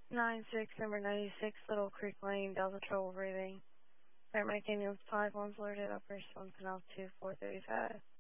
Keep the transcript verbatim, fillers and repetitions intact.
nine six, number ninety-six, Little Creek Lane, Delta Trouble Breathing. Paramedic ambulance five, one's alerted, operation one, canal two, four thirty-five.